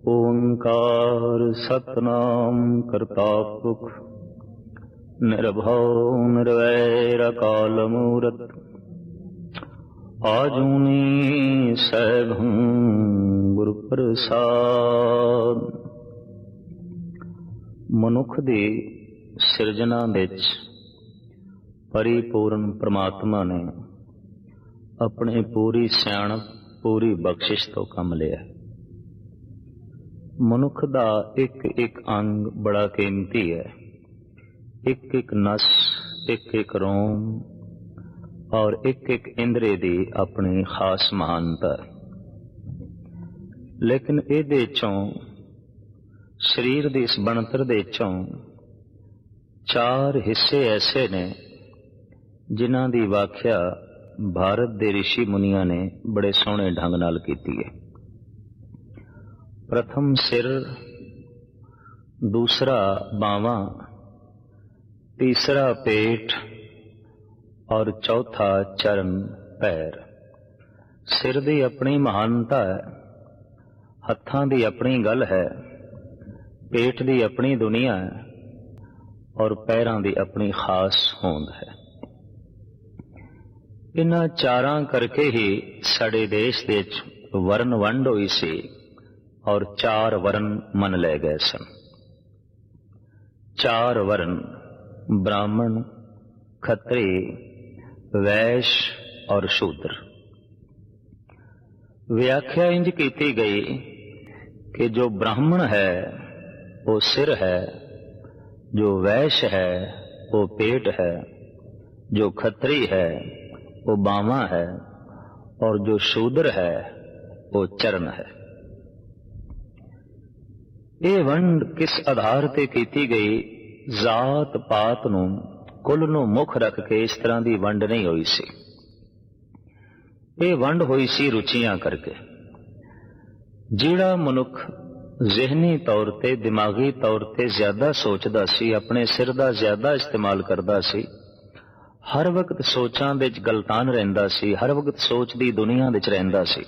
ओंकार सतनाम करता पुरख निर्भव निर्वैर अकाल मूरत आजूनी सैभं गुरु प्रसाद। मनुख दी सिरजना विच परिपूर्ण परमात्मा ने अपनी पूरी सियाणप पूरी बख्शिश तो कम लिया। मनुख दा एक एक अंग बड़ा कीमती है, एक एक नस, एक एक रोम और एक एक इंद्रे दी अपनी खास महानता। लेकिन इहदे चों शरीर दी इस बनतर दे चों चार हिस्से ऐसे ने जिन्हां दी व्याख्या भारत दे ऋषि मुनियां ने बड़े सोहणे ढंग नाल कीती है। प्रथम सिर, दूसरा बावां, तीसरा पेट और चौथा चरण पैर। सिर दी अपनी महानता है, हत्थां दी अपनी गल है, पेट दी अपनी दुनिया है और पैरां दी अपनी खास होंद है। इन्हां चारां करके ही साडे देश दे वर्ण वंड होई सी और चार वर्ण मन ले गए सन। चार वर्ण ब्राह्मण, खत्री, वैश्य और शूद्र। व्याख्या इंज की गई कि जो ब्राह्मण है वो सिर है, जो वैश्य है वो पेट है, जो खत्री है वो बावां है और जो शूद्र है वो चरण है। ये वंड किस आधार ते कीती गई? जात पात नूं कुल नूं मुख रख के इस तरह की वंड नहीं हुई सी। ये वंड हुई सी रुचियां करके। जिहड़ा मनुख ज़हनी तौर ते दिमागी तौर ते ज्यादा सोचदा सी, अपने सिर दा ज्यादा इस्तेमाल करदा सी, हर वक्त सोचां विच गलतान रहिंदा सी, हर वक्त सोच दी दुनिया विच रहिंदा सी।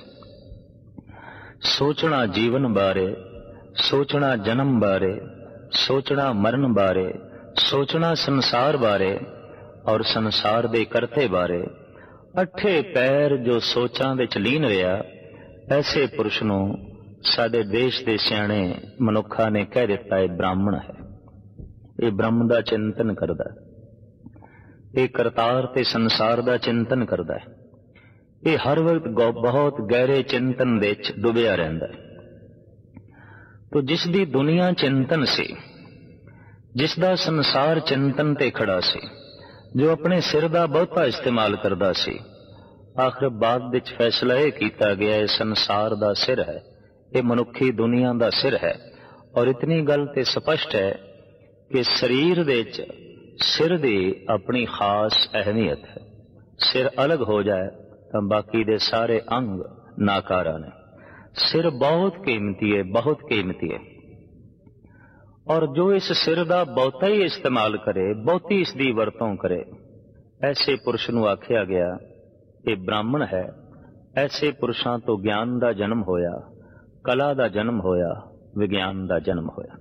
सोचना जीवन बारे, सोचना जन्म बारे, सोचना मरण बारे, सोचना संसार बारे और संसार दे करते बारे। अठे पैर जो सोचां विच लीन रहा, ऐसे पुरुष नूं साडे देश दे सियाणे मनुखा ने कह दिता है ब्राह्मण है। ये ब्रह्म दा चिंतन करदा है, ये करतार ते संसार दा चिंतन करदा है, ये हर वक्त बहुत गहरे चिंतन विच डुबिया रहिंदा है। तो जिस दी दुनिया चिंतन सी, जिसदा संसार चिंतन ते खड़ा सी, जो अपने सिर दा बहुता इस्तेमाल करदा सी, आखिर बाद विच फैसला यह कीता गया है संसार दा सिर है, ये मनुखी दुनिया दा सिर है। और इतनी गल ते स्पष्ट है कि शरीर विच सिर दी अपनी खास अहमियत है। सिर अलग हो जाए तो बाकी दे सारे अंग नाकारा ने। सिर बहुत कीमती है, बहुत कीमती है। और जो इस सिर दा बहुता ही इस्तेमाल करे, बहुती इसकी वरतों करे, ऐसे पुरुष नूं आख्या गया ये ब्राह्मण है। ऐसे पुरुषां तो ज्ञान दा जन्म होया, कला दा जन्म होया, विज्ञान दा जन्म होया।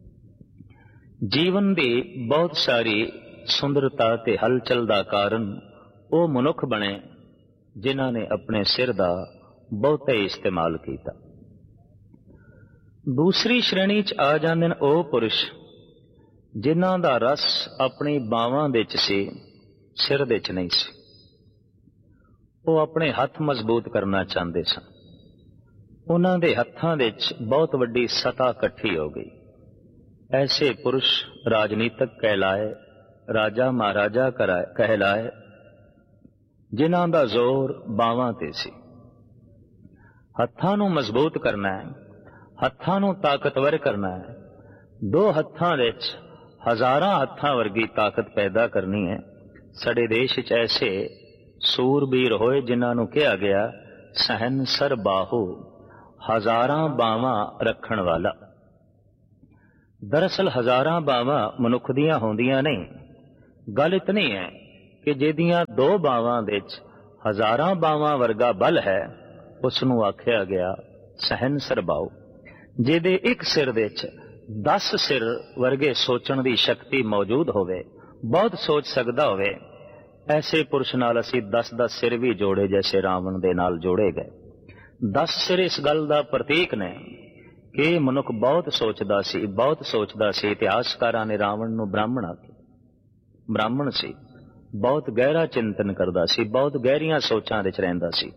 जीवन दी बहुत सारी सुंदरता ते हलचल दा कारण वो मनुख बने जिन्हां ने अपने सिर दा बहुते इस्तेमाल किया। दूसरी श्रेणी च आ जांदे ने ओ पुरुष जिन्हां दा रस अपनी बावां विच सी, सिर दे च नहीं सी। वो अपने हथ मजबूत करना चाहते सन। उन्हां दे हत्थां विच बहुत वड्डी सता इकट्ठी हो गई। ऐसे पुरुष राजनीतिक कहलाए, राजा महाराजा कहलाए, जिन्हां दा जोर बावां ते सी। हत्थां नूं मजबूत करना है, हत्थां नूं ताकतवर करना है, दो हत्थां विच हजारां हत्थां वर्गी ताकत पैदा करनी है। साडे देश च ऐसे सूरबीर होए जिन्हां नूं कहा गया सहनसर बाहु, हजारां बावां रखण वाला। दरअसल हजारां बावां मनुख दियां होंदियां नहीं। गल इतनी है कि जिहदियां दो बावां विच हजारां बावां वर्गा बल है, उसनूं आख्या गया सहनसर बाहु। ਜਿਹਦੇ ਇੱਕ ਸਿਰ ਦੇ ਵਿੱਚ 10 ਸਿਰ ਵਰਗੇ ਸੋਚਣ ਦੀ ਸ਼ਕਤੀ ਮੌਜੂਦ ਹੋਵੇ, ਬਹੁਤ ਸੋਚ ਸਕਦਾ ਹੋਵੇ, ਐਸੇ ਪੁਰਸ਼ ਨਾਲ ਅਸੀਂ 10-10 ਸਿਰ ਵੀ ਜੋੜੇ ਜੈਸੇ ਰਾਵਣ ਦੇ ਨਾਲ ਜੋੜੇ ਗਏ। 10 ਸਿਰ ਇਸ ਗੱਲ ਦਾ ਪ੍ਰਤੀਕ ਨੇ ਕਿ ਇਹ ਮਨੁੱਖ ਬਹੁਤ ਸੋਚਦਾ ਸੀ, ਬਹੁਤ ਸੋਚਦਾ ਸੀ। ਇਤਿਹਾਸਕਾਰਾਂ ਨੇ ਰਾਵਣ ਨੂੰ ਬ੍ਰਾਹਮਣ ਆਖਿਆ। ਬ੍ਰਾਹਮਣ ਸੀ, ਬਹੁਤ ਗਹਿਰਾ ਚਿੰਤਨ ਕਰਦਾ ਸੀ, ਬਹੁਤ ਗਹਿਰੀਆਂ ਸੋਚਾਂ ਵਿੱਚ ਰਹਿੰਦਾ ਸੀ।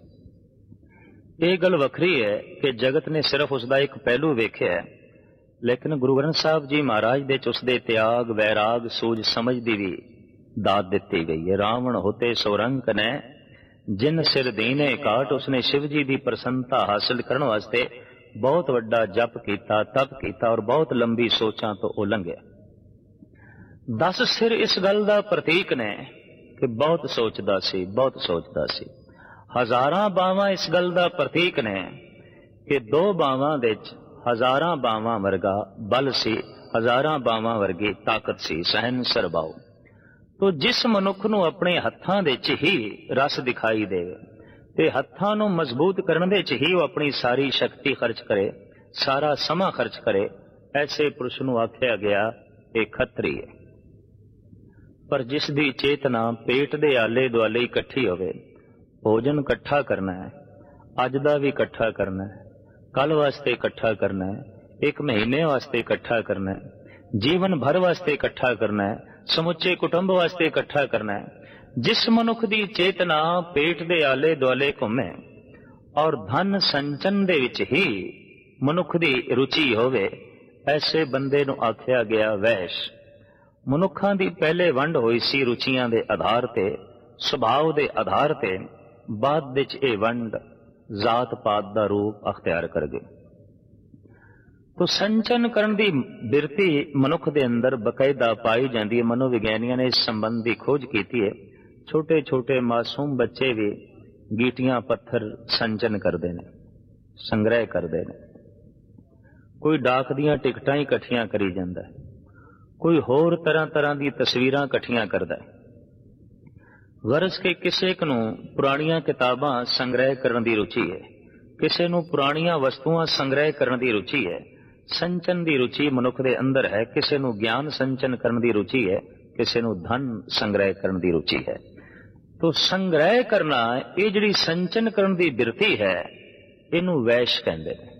ਇਹ ਗੱਲ ਵੱਖਰੀ ਹੈ ਕਿ ਜਗਤ ਨੇ ਸਿਰਫ ਉਸਦਾ ਇੱਕ ਪਹਿਲੂ ਵੇਖਿਆ, ਲੇਕਿਨ ਗੁਰੂ ਗ੍ਰੰਥ ਸਾਹਿਬ ਜੀ ਮਹਾਰਾਜ ਦੇ ਚ ਉਸਦੇ ਤਿਆਗ, ਵੈਰਾਗ, ਸੂਝ ਸਮਝ ਦੀ ਵੀ ਦਾਤ ਦਿੱਤੀ ਗਈ ਹੈ। ਰਾਵਣ ਹੋਤੇ ਸੋ ਰੰਕ ਨੇ ਜਿਨ ਸਿਰ ਦੀਨੇ ਕਾਟ। ਉਸਨੇ शिव जी ਦੀ ਪ੍ਰਸੰਨਤਾ ਹਾਸਲ ਕਰਨ ਵਾਸਤੇ ਬਹੁਤ ਵੱਡਾ ਜਪ ਕੀਤਾ, ਤਪ ਕੀਤਾ ਔਰ ਬਹੁਤ ਲੰਬੀ ਸੋਚਾਂ ਤੋਂ ਉਹ ਲੰਘਿਆ। 10 ਸਿਰ ਇਸ ਗੱਲ ਦਾ ਪ੍ਰਤੀਕ ਨੇ ਕਿ ਬਹੁਤ ਸੋਚਦਾ ਸੀ, ਬਹੁਤ ਸੋਚਦਾ ਸੀ। ਹਜ਼ਾਰਾਂ ਬਾਵਾਂ ਇਸ ਗੱਲ ਦਾ ਪ੍ਰਤੀਕ ਨੇ ਕਿ 2 ਬਾਵਾਂ ਦੇ ਵਿੱਚ ਹਜ਼ਾਰਾਂ ਬਾਵਾਂ ਵਰਗਾ ਬਲ ਸੀ, ਹਜ਼ਾਰਾਂ ਬਾਵਾਂ ਵਰਗੀ ਤਾਕਤ ਸੀ, ਸਹਿਨ ਸਰਬਾਉ। ਤੋ ਜਿਸ ਮਨੁੱਖ ਨੂੰ ਆਪਣੇ ਹੱਥਾਂ ਦੇ ਵਿੱਚ ਹੀ ਰਸ ਦਿਖਾਈ ਦੇਵੇ ਤੇ ਹੱਥਾਂ ਨੂੰ ਮਜ਼ਬੂਤ ਕਰਨ ਦੇ ਵਿੱਚ ਹੀ ਉਹ ਆਪਣੀ ਸਾਰੀ ਸ਼ਕਤੀ ਖਰਚ ਕਰੇ, ਸਾਰਾ ਸਮਾਂ ਖਰਚ ਕਰੇ, ਐਸੇ ਪੁਰਸ਼ ਨੂੰ ਆਖਿਆ ਗਿਆ ਇਹ ਖੱਤਰੀ ਹੈ। ਪਰ ਜਿਸ ਦੀ ਚੇਤਨਾ ਪੇਟ ਦੇ ਆਲੇ ਦੁਆਲੇ ਇਕੱਠੀ ਹੋਵੇ, ਭੋਜਨ ਇਕੱਠਾ ਕਰਨਾ ਹੈ, ਅੱਜ ਦਾ ਵੀ ਇਕੱਠਾ ਕਰਨਾ ਹੈ, ਕੱਲ ਵਾਸਤੇ ਇਕੱਠਾ ਕਰਨਾ ਹੈ, 1 ਮਹੀਨੇ ਵਾਸਤੇ ਇਕੱਠਾ ਕਰਨਾ ਹੈ, ਜੀਵਨ ਭਰ ਵਾਸਤੇ ਇਕੱਠਾ ਕਰਨਾ ਹੈ, ਸਮੁੱਚੇ ਕੁਟੁੰਬ ਵਾਸਤੇ ਇਕੱਠਾ ਕਰਨਾ ਹੈ। ਜਿਸ ਮਨੁੱਖ ਦੀ ਚੇਤਨਾ ਪੇਟ ਦੇ ਆਲੇ ਦੁਆਲੇ ਘੁੰਮੇ ਔਰ ਧਨ ਸੰਚਨ ਦੇ ਵਿੱਚ ਹੀ ਮਨੁੱਖ ਦੀ ਰੁਚੀ ਹੋਵੇ, ਐਸੇ ਬੰਦੇ ਨੂੰ ਆਖਿਆ ਗਿਆ ਵੈਸ਼। ਮਨੁੱਖਾਂ ਦੀ ਪਹਿਲੇ ਵੰਡ ਹੋਈ ਸੀ ਰੁਚੀਆਂ ਦੇ ਆਧਾਰ ਤੇ, ਸੁਭਾਅ ਦੇ ਆਧਾਰ ਤੇ। ਬਾਅਦ ਵਿੱਚ ਇਹ ਵੰਡ ਜ਼ਾਤ ਪਾਤ ਦਾ ਰੂਪ ਅਖਤਿਆਰ ਕਰ ਗਈ। ਤੋ ਸੰਚਨ ਕਰਨ ਦੀ ਬਿਰਤੀ ਮਨੁੱਖ ਦੇ ਅੰਦਰ ਬਕਾਇਦਾ ਪਾਈ ਜਾਂਦੀ ਹੈ। ਮਨੋਵਿਗਿਆਨੀਆਂ ਨੇ ਇਸ ਸੰਬੰਧ ਦੀ ਖੋਜ ਕੀਤੀ ਹੈ। ਛੋਟੇ ਛੋਟੇ ਮਾਸੂਮ ਬੱਚੇ ਵੀ ਗੀਟੀਆਂ ਪੱਥਰ ਸੰਚਨ ਕਰਦੇ ਨੇ, ਸੰਗ੍ਰਹਿ ਕਰਦੇ ਨੇ। ਕੋਈ ਡਾਕ ਦੀਆਂ ਟਿਕਟਾਂ ਹੀ ਇਕੱਠੀਆਂ ਕਰੀ ਜਾਂਦਾ ਹੈ, ਕੋਈ ਹੋਰ ਤਰ੍ਹਾਂ ਤਰ੍ਹਾਂ ਦੀ ਤਸਵੀਰਾਂ ਇਕੱਠੀਆਂ ਕਰਦਾ ਹੈ। ਵਰਸ ਕੇ ਕਿਸੇ ਇੱਕ ਨੂੰ ਪੁਰਾਣੀਆਂ ਕਿਤਾਬਾਂ ਸੰਗ੍ਰਹਿ ਕਰਨ ਦੀ ਰੁਚੀ ਹੈ, ਕਿਸੇ ਨੂੰ ਪੁਰਾਣੀਆਂ ਵਸਤੂਆਂ ਸੰਗ੍ਰਹਿ ਕਰਨ ਦੀ ਰੁਚੀ ਹੈ। ਸੰਚਨ ਦੀ ਰੁਚੀ ਮਨੁੱਖ ਦੇ ਅੰਦਰ ਹੈ। ਕਿਸੇ ਨੂੰ ਗਿਆਨ ਸੰਚਨ ਕਰਨ ਦੀ ਰੁਚੀ ਹੈ, ਕਿਸੇ ਨੂੰ ਧਨ ਸੰਗ੍ਰਹਿ ਕਰਨ ਦੀ ਰੁਚੀ ਹੈ। ਤੋ ਸੰਗ੍ਰਹਿ ਕਰਨਾ, ਇਹ ਜਿਹੜੀ ਸੰਚਨ ਕਰਨ ਦੀ ਬਿਰਤੀ ਹੈ, ਇਹਨੂੰ ਵੈਸ਼ ਕਹਿੰਦੇ ਨੇ।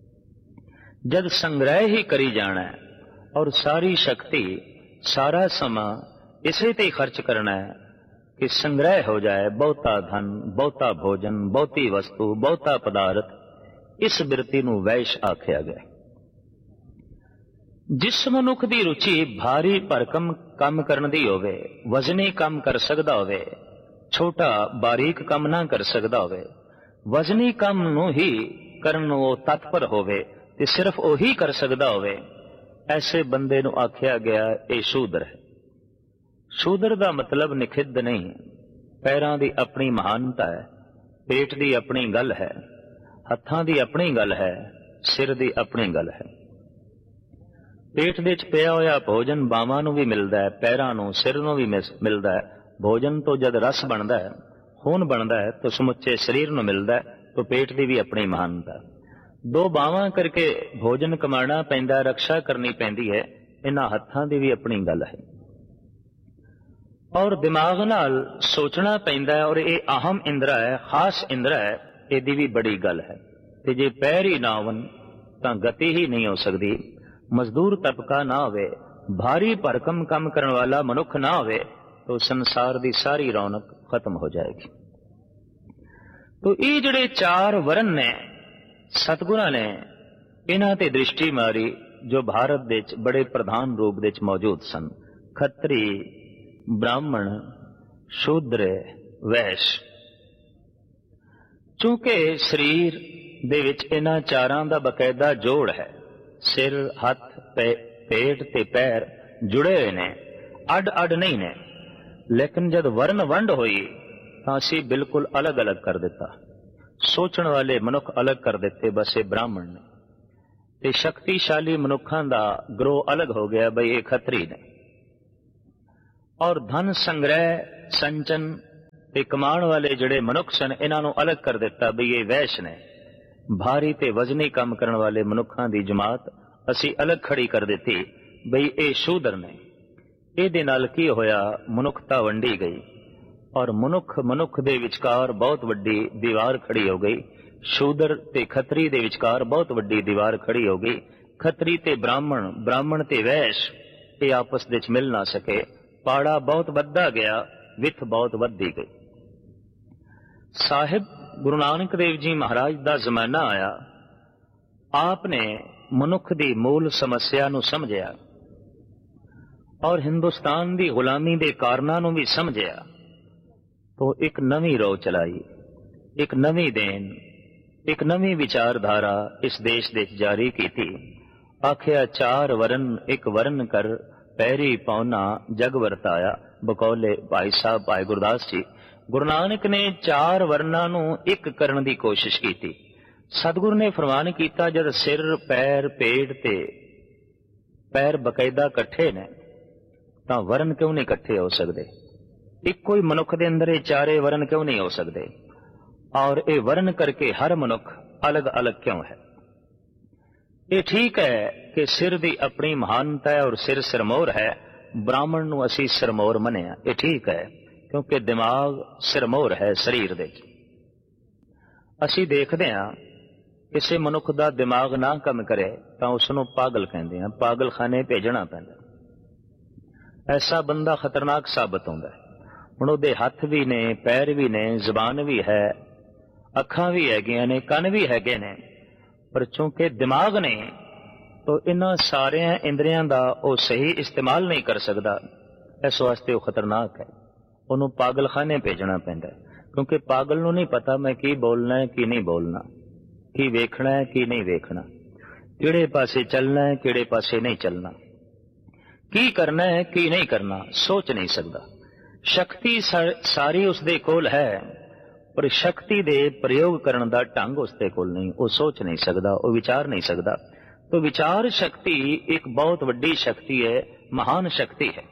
ਜਦ ਸੰਗ੍ਰਹਿ ਹੀ ਕਰੀ ਜਾਣਾ ਔਰ ਸਾਰੀ ਸ਼ਕਤੀ, ਸਾਰਾ ਸਮਾਂ ਇਸੇ ਤੇ ਖਰਚ ਕਰਨਾ ਹੈ ਕਿ ਸੰਗ੍ਰਹਿ ਹੋ ਜਾਏ ਬਹੁਤਾ ਧਨ, ਬਹੁਤਾ ਭੋਜਨ, ਬਹੁਤੀ ਵਸਤੂ, ਬਹੁਤਾ ਪਦਾਰਥ, ਇਸ ਬਿਰਤੀ ਨੂੰ ਵੈਸ਼ ਆਖਿਆ ਗਿਆ। ਜਿਸ ਮਨੁੱਖ ਦੀ ਰੁਚੀ ਭਾਰੀ ਭਰਕਮ ਕੰਮ ਕਰਨ ਦੀ ਹੋਵੇ, ਵਜ਼ਨੀ ਕੰਮ ਕਰ ਸਕਦਾ ਹੋਵੇ, ਛੋਟਾ ਬਾਰੀਕ ਕੰਮ ਨਾ ਕਰ ਸਕਦਾ ਹੋਵੇ, ਵਜ਼ਨੀ ਕੰਮ ਨੂੰ ਹੀ ਕਰਨ ਨੂੰ ਉਹ ਤਤਪਰ ਹੋਵੇ ਤੇ ਸਿਰਫ ਉਹੀ ਕਰ ਸਕਦਾ ਹੋਵੇ, ਐਸੇ ਬੰਦੇ ਨੂੰ ਆਖਿਆ ਗਿਆ ਇਹ ਸ਼ੂਦਰ ਹੈ। ਸ਼ੂਦਰ ਦਾ ਮਤਲਬ ਨਿਖਿੱਧ ਨਹੀਂ, ਪੈਰਾਂ ਦੀ ਆਪਣੀ ਮਹਾਨਤਾ ਹੈ, ਪੇਟ ਦੀ ਆਪਣੀ ਗੱਲ ਹੈ, ਹੱਥਾਂ ਦੀ ਆਪਣੀ ਗੱਲ ਹੈ, ਸਿਰ ਦੀ ਆਪਣੀ ਗੱਲ ਹੈ। ਪੇਟ ਦੇ ਵਿੱਚ ਪਿਆ ਹੋਇਆ ਭੋਜਨ ਬਾਵਾਂ ਨੂੰ ਵੀ ਮਿਲਦਾ ਹੈ, ਪੈਰਾਂ ਨੂੰ, ਸਿਰ ਨੂੰ ਵੀ ਮਿਲਦਾ ਹੈ। ਭੋਜਨ ਤੋਂ ਜਦ ਰਸ ਬਣਦਾ ਹੈ, ਖੂਨ ਬਣਦਾ ਹੈ, ਤਾਂ ਸਮੁੱਚੇ ਸਰੀਰ ਨੂੰ ਮਿਲਦਾ ਹੈ। ਤਾਂ ਪੇਟ ਦੀ ਵੀ ਆਪਣੀ ਮਹਾਨਤਾ। 2 ਬਾਵਾਂ ਕਰਕੇ ਭੋਜਨ ਕਮਾਣਾ ਪੈਂਦਾ, ਰਕਸ਼ਾ ਕਰਨੀ ਪੈਂਦੀ ਹੈ। ਇਹਨਾਂ ਹੱਥਾਂ ਦੀ ਵੀ ਆਪਣੀ ਗੱਲ ਹੈ ਔਰ ਦਿਮਾਗ ਨਾਲ ਸੋਚਣਾ ਪੈਂਦਾ ਹੈ। ਔਰ ਇਹ ਅਹਮ ਇੰਦਰਾ ਹੈ, ਖਾਸ ਇੰਦਰਾ ਹੈ, ਇਹਦੀ ਵੀ ਬੜੀ ਗੱਲ ਹੈ। ਤੇ ਜੇ ਪੈਰ ਹੀ ਨਾ ਹੋਣ ਤਾਂ ਗਤੀ ਹੀ ਨਹੀਂ ਹੋ ਸਕਦੀ। ਮਜ਼ਦੂਰ ਤਬਕਾ ਨਾ ਹੋਵੇ, ਭਾਰੀ ਭਰਕਮ ਕੰਮ ਕਰਨ ਵਾਲਾ ਮਨੁੱਖ ਨਾ ਹੋਵੇ, ਤਾਂ ਸੰਸਾਰ ਦੀ ਸਾਰੀ ਰੌਣਕ ਖਤਮ ਹੋ ਜਾਏਗੀ। ਤੋ ਇਹ ਜਿਹੜੇ 4 ਵਰਨ ਨੇ, ਸਤਿਗੁਰਾਂ ਨੇ ਇਹਨਾਂ ਤੇ ਦ੍ਰਿਸ਼ਟੀ ਮਾਰੀ ਜੋ ਭਾਰਤ ਦੇ ਵਿੱਚ ਬੜੇ ਪ੍ਰਧਾਨ ਰੂਪ ਦੇ ਵਿੱਚ ਮੌਜੂਦ ਸਨ। ਖੱਤਰੀ, ਬ੍ਰਾਹਮਣ, ਸ਼ੂਦਰ, ਵੈਸ਼। ਚੂੰਕਿ ਸਰੀਰ ਦੇ ਵਿੱਚ ਇਹਨਾਂ 4 ਦਾ ਬਕਾਇਦਾ ਜੋੜ ਹੈ, ਸਿਰ, ਹੱਥ, ਪੇਟ ਤੇ ਪੈਰ ਜੁੜੇ ਹੋਏ ਨੇ, ਅੱਡ ਅੱਡ ਨਹੀਂ ਨੇ। ਲੇਕਿਨ ਜਦ ਵਰਨ ਵੰਡ ਹੋਈ ਤਾਂ ਅਸੀਂ ਬਿਲਕੁਲ ਅਲੱਗ ਅਲੱਗ ਕਰ ਦਿੱਤਾ। ਸੋਚਣ ਵਾਲੇ ਮਨੁੱਖ ਅਲੱਗ ਕਰ ਦਿੱਤੇ, ਬਸ ਇਹ ਬ੍ਰਾਹਮਣ ਨੇ। ਤੇ ਸ਼ਕਤੀਸ਼ਾਲੀ ਮਨੁੱਖਾਂ ਦਾ ਗਰੋਹ ਅਲੱਗ ਹੋ ਗਿਆ, ਬਈ ਇਹ ਖੱਤਰੀ ਨੇ। ਔਰ ਧਨ ਸੰਗ੍ਰਹਿ, ਸੰਚਨ ਤੇ ਕਮਾਉਣ ਵਾਲੇ ਜਿਹੜੇ ਮਨੁੱਖ ਸਨ, ਇਹਨਾਂ ਨੂੰ ਅਲੱਗ ਕਰ ਦਿੱਤਾ, ਬਈ ਇਹ ਵੈਸ਼ ਨੇ। भारी ते वजनी काम करने वाले मनुखां दी जमात असी अलग खड़ी कर दिती बई ये शूदर ने। ਇਹਦੇ ਨਾਲ ਕੀ ਹੋਇਆ, ਮਨੁੱਖਤਾ ਵੰਡੀ ਗਈ ਔਰ ਮਨੁੱਖ ਦੇ ਵਿਚਕਾਰ ਬਹੁਤ ਵੱਡੀ ਦੀਵਾਰ ਖੜੀ ਹੋ ਗਈ। ਸ਼ੂਦਰ ਤੇ ਖੱਤਰੀ ਦੇ ਵਿਚਕਾਰ ਬਹੁਤ ਵੱਡੀ ਦੀਵਾਰ ਖੜੀ ਹੋ ਗਈ। ਖੱਤਰੀ ਤੇ ਬ੍ਰਾਹਮਣ ਤੇ ਵੈਸ਼ ਇਹ ਆਪਸ ਵਿੱਚ ਮਿਲ ਨਾ ਸਕੇ। ਪਾੜਾ ਬਹੁਤ ਵੱਧਦਾ ਗਿਆ, ਵਿੱਥ ਬਹੁਤ ਵੱਧਦੀ ਗਈ। ਸਾਹਿਬ ਗੁਰੂ ਨਾਨਕ ਦੇਵ ਜੀ ਮਹਾਰਾਜ ਦਾ ਜ਼ਮਾਨਾ ਆਇਆ। ਆਪ ਨੇ ਮਨੁੱਖ ਦੀ ਮੂਲ ਸਮੱਸਿਆ ਨੂੰ ਸਮਝਿਆ और हिंदुस्तान की गुलामी के कारणों नूं भी समझिया तो एक नवी रोह चलाई, एक नवी देन, एक नवी विचारधारा इस देश दे जारी की थी। आखिया चार वरन एक वरन कर पैरी पौना जग वरताया। बकौले भाई साहब भाई गुरदास जी गुरु नानक ने चार वर्णा नूं एक करन दी कोशिश की थी। सतगुरु ने फरमान किया जद सिर पैर पेट ते पैर बकायदा कट्ठे ने ਤਾਂ ਵਰਨ ਕਿਉਂ ਨਹੀਂ ਇਕੱਠੇ ਹੋ ਸਕਦੇ? ਇੱਕੋ ਹੀ ਮਨੁੱਖ ਦੇ ਅੰਦਰ ਇਹ ਚਾਰੇ ਵਰਨ ਕਿਉਂ ਨਹੀਂ ਹੋ ਸਕਦੇ? ਔਰ ਇਹ ਵਰਨ ਕਰਕੇ ਹਰ ਮਨੁੱਖ ਅਲੱਗ-ਅਲੱਗ ਕਿਉਂ ਹੈ? ਇਹ ਠੀਕ ਹੈ ਕਿ ਸਿਰ ਦੀ ਆਪਣੀ ਮਹਾਨਤਾ ਹੈ ਔਰ ਸਿਰ ਸਿਰਮੌਰ ਹੈ। ਬ੍ਰਾਹਮਣ ਨੂੰ ਅਸੀਂ ਸਿਰਮੌਰ ਮੰਨਿਆ, ਇਹ ਠੀਕ ਹੈ ਕਿਉਂਕਿ ਦਿਮਾਗ ਸਿਰਮੌਰ ਹੈ ਸਰੀਰ ਦੇ। ਅਸੀਂ ਦੇਖਦੇ ਹਾਂ ਕਿਸੇ ਮਨੁੱਖ ਦਾ ਦਿਮਾਗ ਨਾ ਕੰਮ ਕਰੇ ਤਾਂ ਉਸ ਨੂੰ ਪਾਗਲ ਕਹਿੰਦੇ ਹਾਂ, ਪਾਗਲਖਾਨੇ ਭੇਜਣਾ ਪੈਂਦਾ। ऐसा बंदा खतरनाक साबित होता है। हुण उहदे हथ भी ने, पैर भी ने, जबान भी है, अखां भी हैगियां ने, कन भी हैगे ने, पर चूंकि दिमाग ने तो इन्हां सारे इंद्रियां दा ओह सही इस्तेमाल नहीं कर सकदा। इस वास्ते ओह खतरनाक है, उहनूं पागलखाने भेजना पैंदा है। क्योंकि पागल नूं नहीं पता मैं की बोलना है की नहीं बोलना, की वेखना है की नहीं वेखना, किहड़े पासे चलना है किहड़े पासे नहीं चलना, की करना है की नहीं करना, सोच नहीं सकता। शक्ति सारी उसदे कोल है पर शक्ति दे प्रयोग करने का ढंग उसदे कोल नहीं। वो सोच नहीं सकता, वो विचार नहीं सकता। तो विचार शक्ति एक बहुत वड्डी शक्ति है, महान शक्ति है।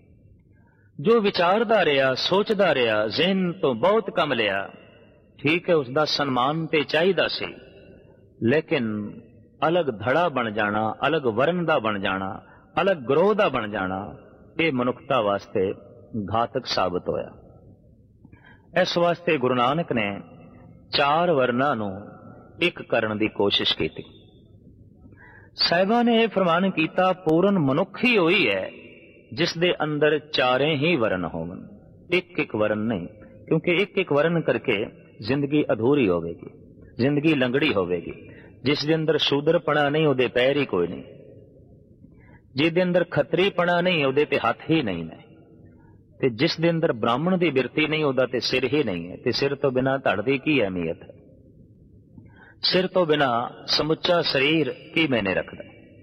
जो विचारदा रहा, सोचदा रहा, ज़हन तो बहुत कम लिया, ठीक है उसका सन्मान ते चाहिदा सी, लेकिन अलग धड़ा बन जाना, अलग वर्ण दा बन जाना, अलग ग्रोह का बन जाना, ये मनुखता वास्ते घातक साबित होया। इस वास्ते गुरु नानक ने चार वर्णा नूं एक करने की कोशिश की थी। साहिबा ने यह फरमान किया पूर्ण मनुख ही होई है जिस दे अंदर चारे ही वर्ण होवन, एक एक वर्ण नहीं। क्योंकि एक एक वर्ण करके जिंदगी अधूरी होवेगी, जिंदगी लंगड़ी होवेगी। जिस दे अंदर शूदरपना नहीं उहदे पैर ही कोई नहीं, जिसदे अंदर खतरीपना नहीं उहदे ते हथ ही नहीं ने, ते जिस दे अंदर ब्राह्मण की बिरती नहीं उहदा ते सिर ही नहीं है। ते सिर तो बिना धड़ दी की अहमियत है? सिर तो बिना समुच्चा शरीर की मैंने रखदा।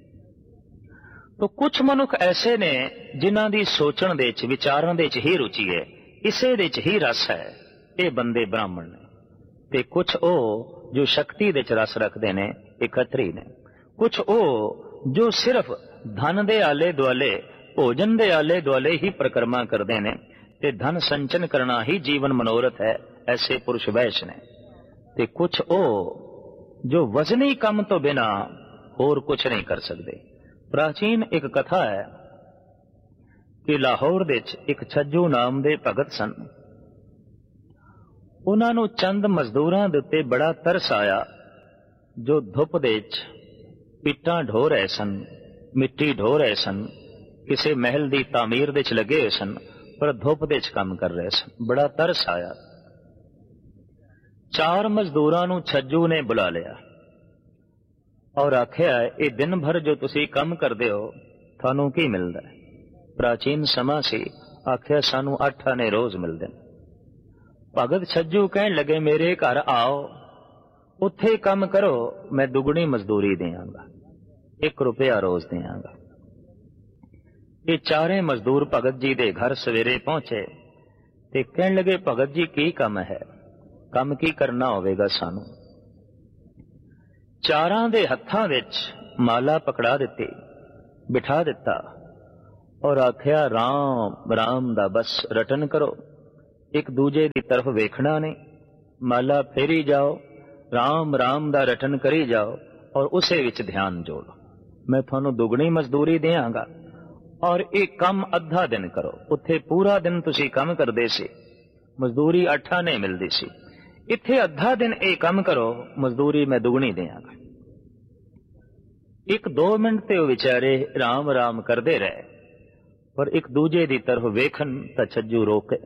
तो कुछ मनुख ऐसे ने जिन्हां दी सोचण दे च विचारण दे च ही रुचि है, इसे दे च ही रस है, ये बंदे ब्राह्मण ने। ते कुछ ओ जो शक्ति दे च रस रखते ने, ये खतरी ने। कुछ ओ जो सिर्फ धन दे आले दुआले, भोजन दे आले दुआले ही परिक्रमा करते हैं, ते धन संचन करना ही जीवन मनोरथ है, ऐसे पुरुष वैश ने। ते कुछ ओ जो वजनी कम तो बिना होर कुछ नहीं कर सकते। प्राचीन एक कथा है कि लाहौर दे एक छज्जू नाम दे भगत सन। उन्हां नूं चंद मजदूरां दे उत्ते बड़ा तरस आया जो धुप दे इट्टां ढो रहे सन, मिट्टी ढो रहे सन, किसी महल की तामीर दे च लगे हुए सन, पर धुप दे च काम कर रहे सन। बड़ा तरस आया। चार मजदूरां नूं छज्जू ने बुला लिया और आख्या ये दिन भर जो तुसी काम करदे हो थानू की मिलदा है? प्राचीन समा सी, आख्या सानू 8 आने रोज मिलदे। भगत छज्जू कहन लगे मेरे घर आओ, उत्थे काम करो, मैं दुगनी मजदूरी देंगा, 1 रुपया रोज देंगा। ये चारे मजदूर भगत जी दे घर सवेरे पहुंचे ते कहन लगे भगत जी की काम है, काम की करना होवेगा सानू। चारां दे हत्थां विच माला पकड़ा दिती, बिठा दिता और आख्या राम राम दा बस रटन करो, एक दूजे की तरफ वेखना नहीं, माला फेरी जाओ, राम राम दा रटन करी जाओ और उसे विच ध्यान जोड़ो। मैं थानू दुगनी मजदूरी देंगा और एक काम अद्धा दिन करो। उत्थे पूरा दिन तुसी काम करदे सी, मजदूरी 8 आने मिलदी सी। इत्थे अद्धा दिन एक काम करो, मजदूरी मैं दुगनी देंगा। 1-2 मिनट ते विचारे राम राम करदे रहे, पर एक दूजे दी तरफ वेखन तां छज्जू रोके,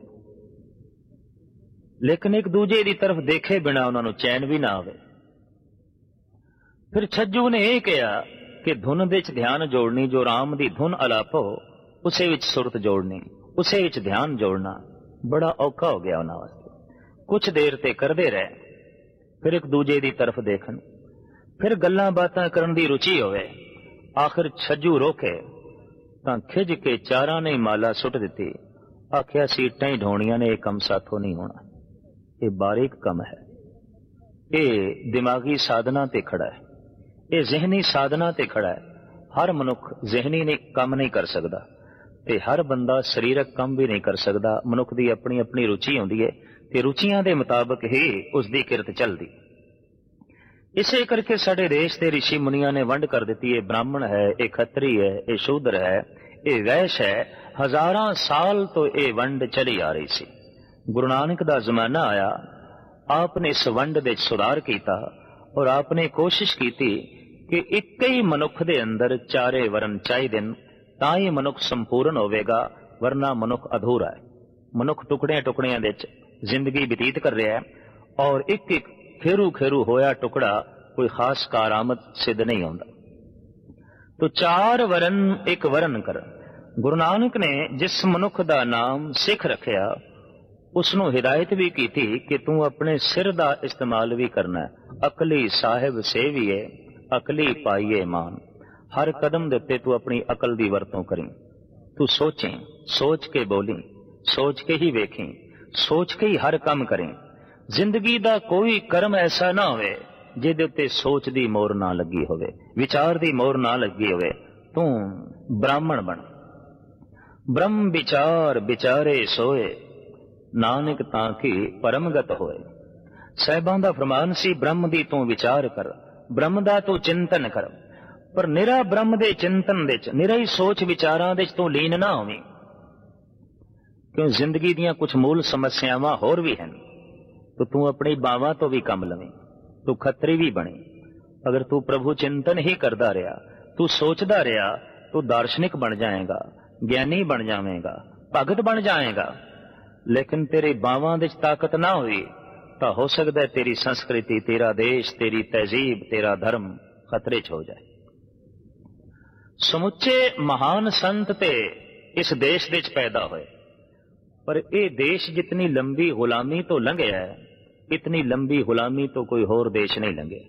लेकिन एक दूजे दी तरफ देखे बिना उन्होंने चैन भी ना आवे। फिर छज्जू ने यह कहा कि धुन दे च ध्यान जोड़नी, जो राम दी धुन अलापो उसे विच सुरत जोड़नी, उसे विच ध्यान जोड़ना बड़ा औखा हो गया उन्हां वास्ते। कुछ देर ते करदे रहे, फिर एक दूजे दी तरफ देखन, फिर गल्लां बातां करन दी रुचि होवे। आखिर छज्जू रोके तां खिज के चारां ने माला सुट दिती। आखिया सीटां ही ढोणियां ने, यह कम साथों नहीं होना, ये बारीक कम है, ये दिमागी साधना ते खड़ा है, ये जहनी साधना ते खड़ा है। हर मनुख जहनी ने काम नहीं कर सकता ते हर बंदा शरीरक काम भी नहीं कर सकता। मनुख की अपनी अपनी रुचि होंदी है ते रुचियां दे मुताबिक ही उसकी किरत चलती। इसे करके साडे देश के ऋषि मुनिया ने वंड कर दी है, ब्राह्मण है, ये खत्री है, ये शूद्र है, ये वैश्य है। हजारां साल तो ये वंड चली आ रही सी। गुरु नानक दा जमाना आया, आपने इस वंड दे सुधार किया और आपने कोशिश की कि एक ही मनुख दे अंदर चारे वरण चाहिए, तां ही मनुख संपूर्ण होवेगा, वरना मनुख अधूरा है। मनुख टुकड़ियां टुकड़ियां दे जिंदगी बतीत कर रहा है और एक एक खेरू खेरू होया टुकड़ा कोई खास कारामद सिद्ध नहीं होता। तो 4 वरण एक वरण कर। गुरु नानक ने जिस मनुख दा नाम सिख रखिया, उसनों हिदायत भी की थी कि तू अपने सिर दा इस्तेमाल भी करना है। अकली साहिब सेविए, अकली पाइए मान। हर कदम दे उत्ते तू अपनी अकल दी वरतों करी। तू सोचें, सोच के बोली, सोच के ही वेखें, सोच के ही हर काम करें। जिंदगी दा कोई कर्म ऐसा ना होवे जिहदे उत्ते सोच दी मोहर ना लगी होवे, विचार दी मोहर ना लगी होवे। तू ब्राह्मण बन। ब्रह्म विचार विचारे सोए, नानक ताकि परमगत होए। साहिबां दा फरमान सी, ब्रह्म दी तू विचार कर, ब्रह्म दा तू चिंतन कर, पर निरा ब्रह्म दे चिंतन दे च, निरा ही सोच विचारां दे च तू लीन ना होवी। क्यों जिंदगी दियां कुछ मूल समस्यावां होर भी हैं। तो तू अपनी बावां तो भी कम लवें, तू खत्री भी बने। अगर तू प्रभु चिंतन ही करदा रहा, तू सोचदा रहा, तू दार्शनिक बन जाएगा, ज्ञानी बन जाएगा, भगत बन जाएगा। लेकिन तेरे बावां दे ताकत ना हुई तो हो सकता है तेरी संस्कृति, तेरा देश, तेरी तहजीब, तेरा धर्म खतरे च हो जाए। समुचे महान संत ते इस देश दे च पैदा होए, पर यह देश जितनी लंबी गुलामी तो लंघिया है, इतनी लंबी गुलामी तो कोई होर देश नहीं लंघे।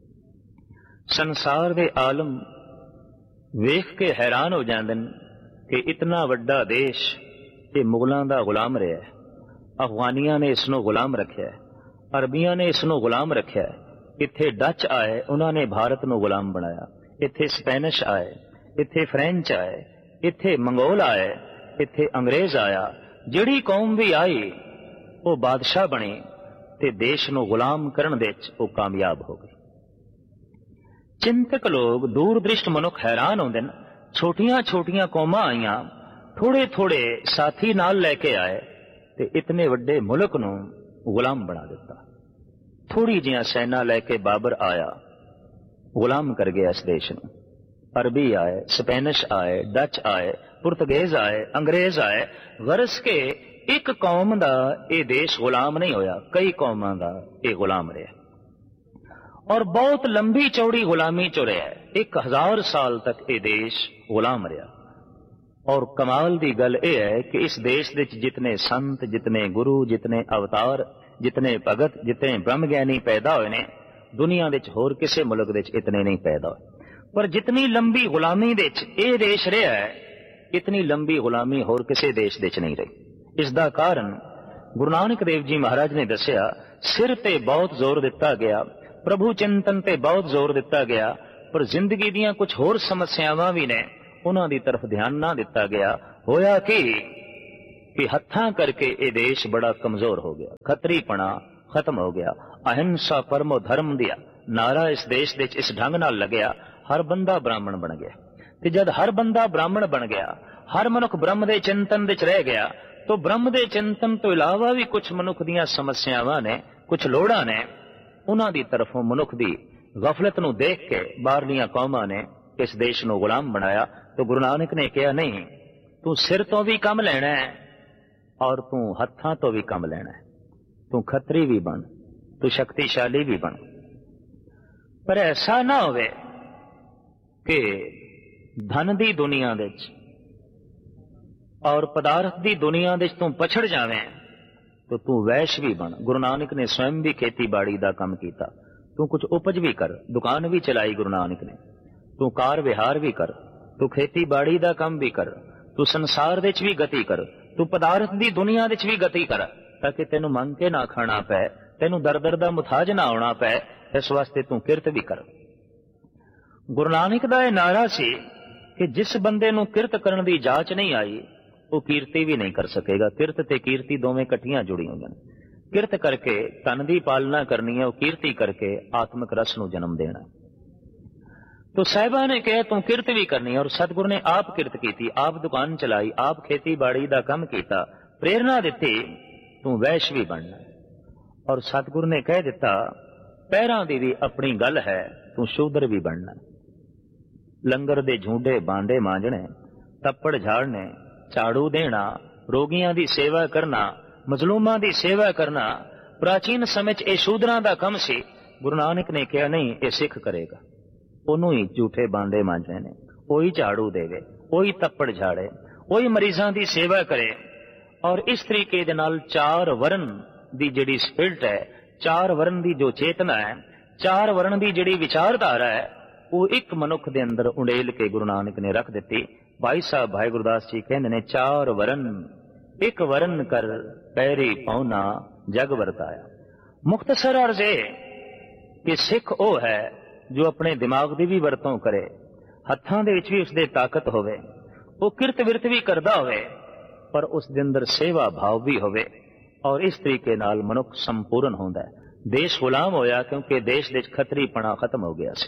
संसार दे आलम वेख के हैरान हो जांदे कि इतना वड्डा देश ये मुगलों का गुलाम रहा है। अफगानिया ने इसनों गुलाम रखा है, अरबिया ने इसनों गुलाम रखा है। इत्थे डच आए, उन्होंने भारत नूं गुलाम बनाया। इत्थे स्पेनिश आए, इत्थे फ्रेंच आए, इत्थे मंगोल आए, इत्थे अंग्रेज आया। जिहड़ी कौम भी आई वो बादशाह बनी ते देश नूं गुलाम करन दे विच वो कामयाब हो गई। चिंतक लोग, दूरदृष्ट मनुख हैरान होंदे न। छोटियां छोटियां कौमां आईयां, थोड़े थोड़े साथी नाल लैके आए ते इतने वड्डे मुल्क नूं गुलाम बना दिता। थोड़ी जिहां सैना लैके बाबर आया, गुलाम कर गया इस देश नूं। अरबी आए, स्पेनिश आए, डच आए, पुर्तगेज आए, अंग्रेज आए। गरज के एक कौम दा ये देश गुलाम नहीं होया, कई कौमां दा ये गुलाम रहा और बहुत लंबी चौड़ी गुलामी चो रहा है। 1000 साल तक ये देश गुलाम रहा। और कमाल दी गल यह है कि इस देश दे जितने संत, जितने गुरु, जितने अवतार, जितने भगत, जितने ब्रह्मज्ञानी पैदा हुए ने, दुनिया दे होर किसी मुल्क दे इतने नहीं पैदा हुए। पर जितनी लंबी गुलामी दे ये देश रहा है, इतनी लंबी गुलामी होर किसी देश दे नहीं रही। इसका कारण गुरु नानक देव जी महाराज ने दसिया, सिर ते बहुत जोर दिता गया, प्रभु चिंतन ते बहुत जोर दिता गया, पर जिंदगी दियां कुछ होर समस्यावां भी ने, उन्हां दी तरफ ध्यान ना दिता गया। होया कि हत्थां करके ये देश बड़ा कमजोर हो गया। खतरीपना, खत्म हो गया। अहिंसा परमो धर्म दिया नारा इस देश दे इस ढंग नाल लगया, हर बंदा ब्राह्मण बन गया। ते जद हर बंदा ब्राह्मण बन गया, हर मनुख ब्रह्म दे चिंतन विच रह गया, तो ब्रह्म दे चिंतन तो इलावा भी कुछ मनुख दियां समस्यावां ने, कुछ लोड़ां ने, उन्हां दी तरफों मनुख दी गफलत नूं देख के बाहरलियां कौमां ने इस देश नूं गुलाम बनाया। तो गुरु नानक ने कहा, नहीं, तू सिर तो भी कम लेना है और तू हत्थां तो भी कम लेना है। तू खत्री भी बन, तू शक्तिशाली भी बन, पर ऐसा ना होवे कि धन दी दुनिया दे और पदार्थ दी दुनिया दे तू पछड़ जावें, तो तू वैश्य भी बन। गुरु नानक ने स्वयं भी खेती बाड़ी का काम किया। तू कुछ उपज भी कर, दुकान भी चलाई गुरु नानक ने। तू कार विहार भी कर, तू खेती बाड़ी का काम भी कर, तू संसार दे भी गति कर, तू पदार्थ दी दुनिया दे भी गति कर, ताकि तेनू मंग के ना खाना पै, तेनू दर दर दा मुथाज ना होना पै। इस वास्ते तू किरत भी कर। गुरु नानक दा यह नारा सी कि जिस बंदे नू किरत करन दी जाच नहीं आई, वो कीर्ति भी नहीं कर सकेगा। किरत ते कीर्ति दोवें इकट्ठियां जुड़ी हुई हैं। किरत करके तन दी पालना करनी है, वो कीर्ति करके आत्मिक रस नू जन्म देना। तो साहिबा ने कहा तू किरत भी करनी है, और सतगुरु ने आप किरत की, आप दुकान चलाई, आप खेती बाड़ी का काम किया, प्रेरणा दी तू वैश्य भी बनना। और सतगुरु ने कह दिता पैरां दी भी अपनी गल है, तू शूद्र भी बनना। लंगर दे झूडे बांडे मांजने, तप्पड़ झाड़ने, झाड़ू देना, रोगियां दी सेवा करना, मजलूमां दी सेवा करना, प्राचीन समय च शूद्रां दा काम सी। गुरु नानक ने कहा नहीं, ये सिख करेगा। ओनू ही झूठे बांडे मांजने ने, वही झाड़ू देवे, वही तप्पड़ झाड़े, वही मरीजां दी सेवा करे। और इस तरीके दे नाल चार वर्ण दी जिहड़ी स्पिरिट है, चार वर्ण दी जो चेतना है, चार वर्ण दी जिहड़ी विचारधारा है, वो एक मनुख दे अंदर उंडेल के गुरु नानक ने रख दिती। भाई साहब भाई गुरदास जी कहंदे ने, चार वर्ण एक वर्ण कर पैरी पौना जग वरताया। मुख्तसर अर्ज कि सिख वो है जो अपने दिमाग की भी वरतों करे, हत्थां दे विच भी उसदे ताकत होवे, वो किरत विरत भी करदा होवे, पर उस दे अंदर सेवा भाव भी होवे। और इस तरीके नाल मनुख संपूर्ण होंदा है। देश गुलाम होया क्योंकि देश दे खतरीपना खत्म हो गया सी।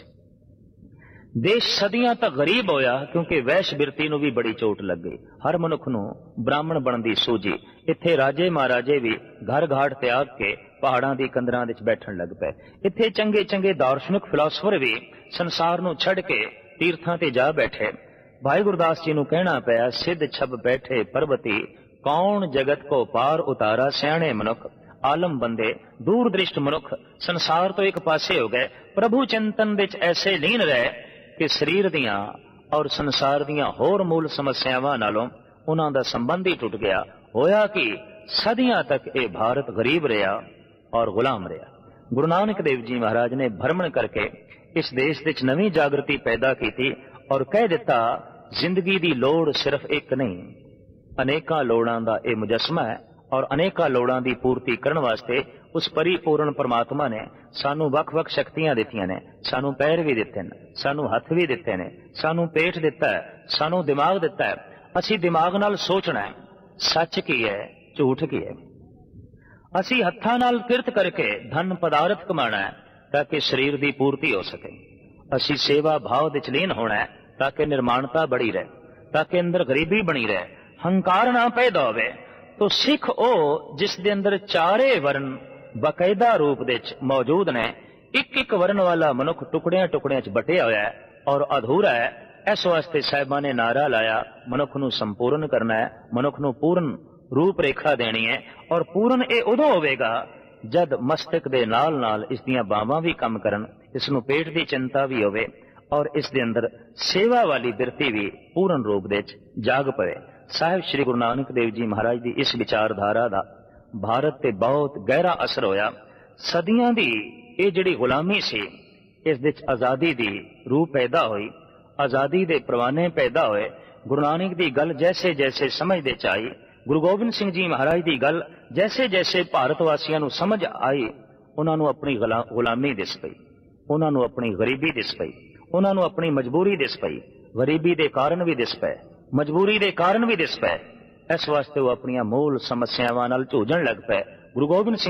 देश सदियां तक गरीब होया क्योंकि वैश्य बिरती नूं भी बड़ी चोट लग गई। हर मनुख नूं ब्राह्मण बनन दी सूझी। इत्थे राजे महाराजे भी घर घाट त्याग के पहाड़ां दी कंदरां विच बैठण लग पए। इत्थे चंगे चंगे दार्शनिक फिलासफर भी संसार नूं छड़ के तीर्थां ते जा बैठे। भाई गुरदास जी नूं कहना पिया, सिद्ध छब बैठे पर्वती, कौन जगत को पार उतारा, सियाणे मनुख आलम बंदे, दूर दृष्ट मनुख संसार तो एक पासे हो गए, प्रभु चिंतन विच ऐसे लीन रहे कि शरीर दियां और संसार दियां होर मूल समस्यावां नालों उन्हां दा संबंध ही टुट गया। होया कि सदियां तक ये भारत गरीब रहा और गुलाम रहा। गुरु नानक देव जी महाराज ने भ्रमण करके इस देश विच नवीं जागृति पैदा की और कह दिता, जिंदगी दी लोड़ सिर्फ एक नहीं, अनेकां लोड़ां दा ये मुजस्मा है। और अनेकां लोड़ां दी पूर्ति करन वास्ते उस परिपूर्ण परमात्मा ने सानू वख-वख शक्तियां दित्तियां ने। सानू पैर भी दिते ने, सानू हथ भी दिते ने, सानू पेट दिता है, सानू दिमाग दिता है। असी दिमाग नाल सोचना है सच की है झूठ की है। असी हत्थां नाल किरत करके धन पदार्थ कमाना है ताकि शरीर की पूर्ति हो सके। असी सेवा भाव विच लीन होना है ताकि निर्माणता बड़ी रहे, ताकि अंदर गरीबी बनी रहे, हंकार ना पैदा होवे। तो सिख ओ जिस दे अंदर चारे वर्ण बकायदा रूप विच मौजूद ने। एक एक वर्ण वाला मनुख टुकड़ियां टुकड़ियां च बटिया होया है और अधूरा है। इस वास्ते साहिबां ने नारा लाया, मनुख नूं संपूर्ण करना है, मनुख नूं पूर्ण रूप रेखा देनी है। और पूर्ण ये उदों होवेगा जद मस्तक दे नाल नाल इस दियां बावां भी काम करन, इस नूं पेट दी चिंता भी होवे और इस दे अंदर सेवा वाली बिरती भी पूर्ण रूप दे जाग पवे। साहिब श्री गुरु नानक देव जी महाराज की इस विचारधारा का भारत ते बहुत गहरा असर होया। सदियां दी ये जिहड़ी गुलामी सी, इस विच आजादी दी रूह पैदा हुई, आजादी दे परवाने पैदा हुए। गुरु नानक दी गल जैसे जैसे समझ दे च आई, गुरु गोबिंद सिंह जी महाराज की गल जैसे जैसे भारत वासियों नूं समझ आई, उन्हां नूं अपनी गुलामी दिस पई, उन्हां नूं अपनी गरीबी दिस पई, उन्हां नूं अपनी मजबूरी दिस पई। गरीबी दे कारण भी दिस पए, मजबूरी दे कारण भी दिस पए। इस वास्ते वो अपनी मूल समस्यावां नाल झूझण लग पए। गुरु गोबिंद सिंह